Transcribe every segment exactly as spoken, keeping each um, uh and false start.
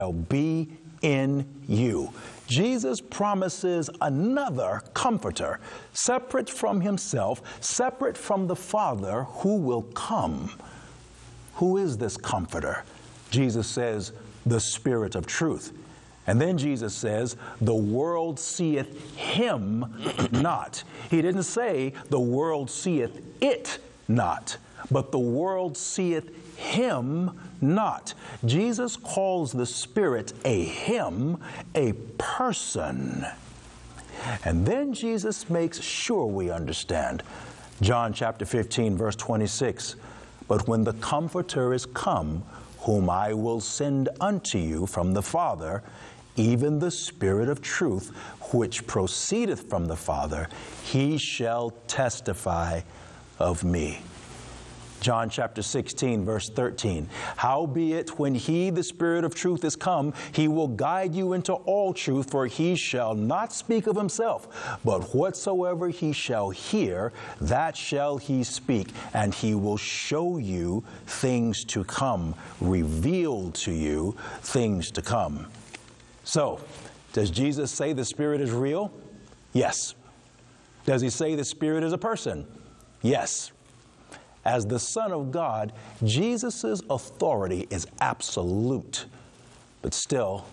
shall be in you. Jesus promises another comforter, separate from himself, separate from the Father, who will come. Who is this comforter? Jesus says, the Spirit of truth. And then Jesus says, the world seeth him not. He didn't say the world seeth it not, but the world seeth him not. Jesus calls the Spirit a him, a person. And then Jesus makes sure we understand. John chapter fifteen, verse twenty-six, but when the Comforter is come, whom I will send unto you from the Father, even the Spirit of truth, which proceedeth from the Father, he shall testify of me. John chapter sixteen, verse thirteen, howbeit when he, the Spirit of truth, is come, he will guide you into all truth, for he shall not speak of himself, but whatsoever he shall hear, that shall he speak, and he will show you things to come, reveal to you things to come. So, does Jesus say the Spirit is real? Yes. Does he say the Spirit is a person? Yes. As the Son of God, Jesus' authority is absolute. But still,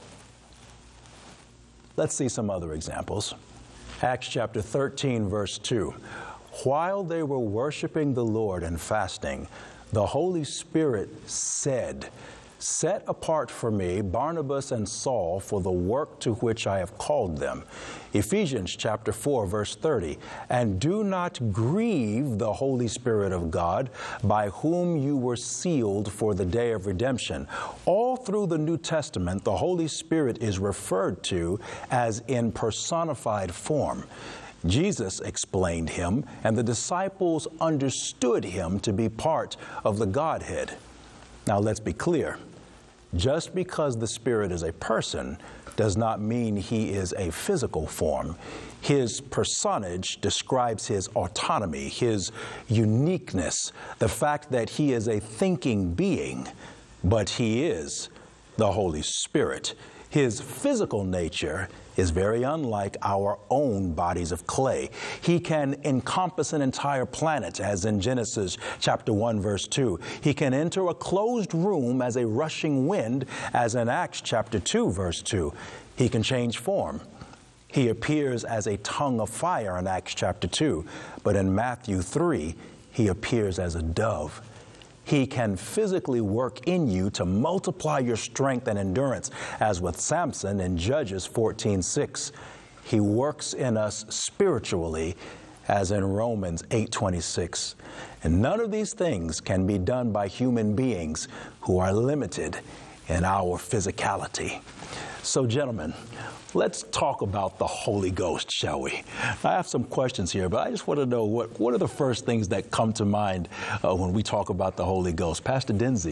let's see some other examples. Acts chapter thirteen, verse two. While they were worshiping the Lord and fasting, the Holy Spirit said, set apart for me Barnabas and Saul for the work to which I have called them. Ephesians chapter four, verse thirty. And do not grieve the Holy Spirit of God, by whom you were sealed for the day of redemption. All through the New Testament, the Holy Spirit is referred to as in personified form. Jesus explained him, and the disciples understood him to be part of the Godhead. Now let's be clear. Just because the Spirit is a person does not mean he is a physical form. His personage describes his autonomy, his uniqueness, the fact that he is a thinking being, but he is the Holy Spirit. His physical nature is very unlike our own bodies of clay. He can encompass an entire planet, as in Genesis chapter one, verse two. He can enter a closed room as a rushing wind, as in Acts chapter two, verse two. He can change form. He appears as a tongue of fire in Acts chapter two, but in Matthew three, he appears as a dove. He can physically work in you to multiply your strength and endurance, as with Samson in Judges fourteen six. He works in us spiritually, as in Romans eight twenty-six. And none of these things can be done by human beings who are limited in our physicality. So, gentlemen, let's talk about the Holy Ghost, shall we? I have some questions here, but I just want to know what, what are the first things that come to mind uh, when we talk about the Holy Ghost? Pastor Denzi.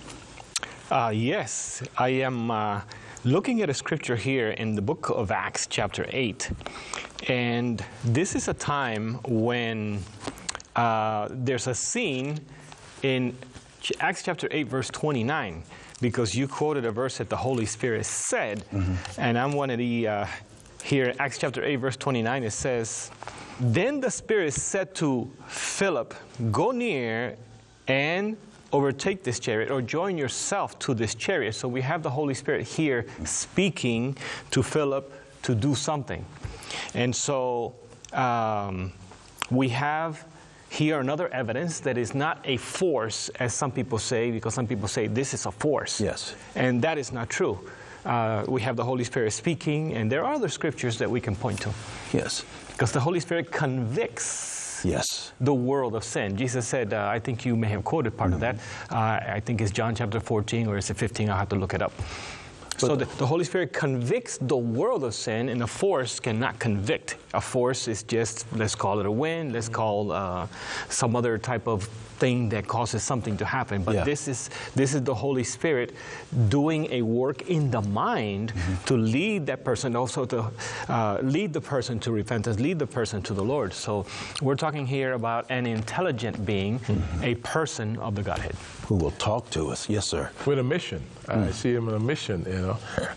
Uh, yes, I am uh, looking at a scripture here in the book of Acts chapter eight. And this is a time when uh, there's a scene in Acts chapter eight, verse twenty-nine. Because you quoted a verse that the Holy Spirit said, mm-hmm. and I'm one of the, uh, here, Acts chapter eight, verse twenty-nine, it says, then the Spirit said to Philip, go near and overtake this chariot, or join yourself to this chariot. So we have the Holy Spirit here speaking to Philip to do something. And so um, we have here another evidence that is not a force, as some people say, because some people say this is a force. Yes. And that is not true. Uh, we have the Holy Spirit speaking, and there are other scriptures that we can point to. Yes. Because the Holy Spirit convicts yes. the world of sin. Jesus said, uh, I think you may have quoted part mm-hmm. of that. Uh, I think it's John chapter fourteen, or is it fifteen? I'll have to look it up. So the, the Holy Spirit convicts the world of sin, and a force cannot convict. A force is just, let's call it a wind, let's call uh, some other type of thing that causes something to happen. But yeah. this is this is the Holy Spirit doing a work in the mind mm-hmm. to lead that person, also to uh, lead the person to repentance, lead the person to the Lord. So we're talking here about an intelligent being, mm-hmm. a person of the Godhead. who will talk to us. Yes, sir. With a mission. I see him in a mission, you know.